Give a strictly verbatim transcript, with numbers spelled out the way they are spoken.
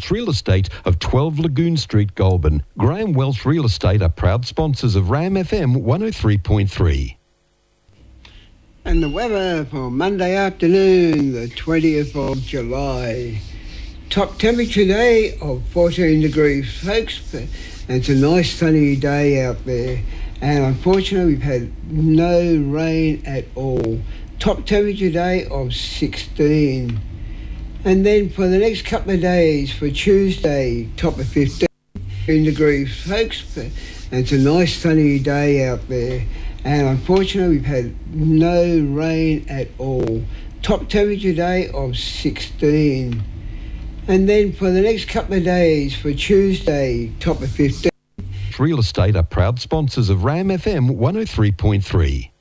Welsh Real Estate of twelve Lagoon Street, Goulburn. Graham Welsh Real Estate are proud sponsors of Ram F M one oh three point three. And the weather for Monday afternoon, the twentieth of July. Top temperature today of fourteen degrees, folks. And it's a nice sunny day out there. And unfortunately, we've had no rain at all. Top temperature today of sixteen. And then for the next couple of days, for Tuesday, top of fifteen degrees, folks. And it's a nice sunny day out there. And unfortunately, we've had no rain at all. Top temperature today of sixteen. And then for the next couple of days, for Tuesday, top of fifteen. Real Estate are proud sponsors of Ram F M one oh three point three.